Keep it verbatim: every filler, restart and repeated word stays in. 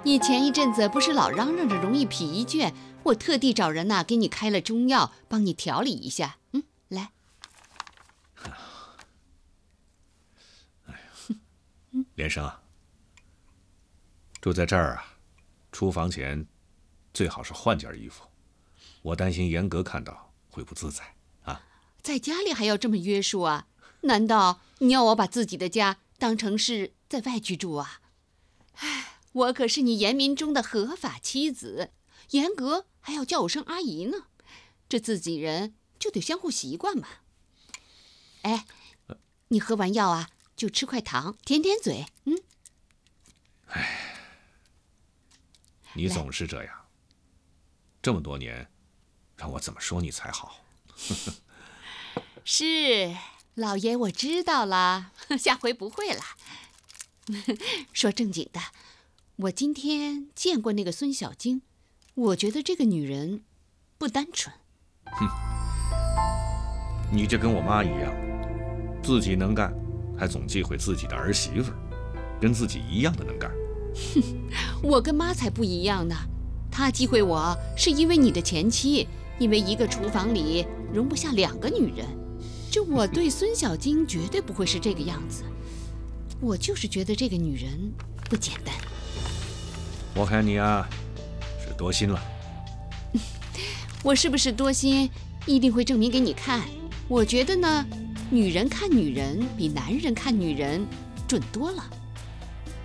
你前一阵子不是老嚷嚷着容易疲倦，我特地找人呐、啊、给你开了中药，帮你调理一下。嗯，来。 哎呀，连生啊，住在这儿啊，出房前最好是换件衣服，我担心严格看到会不自在啊。 在家里还要这么约束啊？难道你要我把自己的家当成是在外居住啊？唉。我可是你严明中的合法妻子，严格还要叫我声阿姨呢，这自己人就得相互习惯嘛。哎，你喝完药啊，就吃块糖，舔舔嘴，嗯。 哎，你总是这样，这么多年，让我怎么说你才好？ 是，老爷我知道了，下回不会了。说正经的。我今天见过那个孙小晶，我觉得这个女人不单纯。 哼，你这跟我妈一样，自己能干，还总忌讳自己的儿媳妇，跟自己一样的能干。 哼，我跟妈才不一样呢，她忌讳我是因为你的前妻，因为一个厨房里容不下两个女人。这我对孙小晶绝对不会是这个样子，我就是觉得这个女人不简单。 我看你啊，是多心了。 我是不是多心，一定会证明给你看。我觉得呢，女人看女人比男人看女人准多了。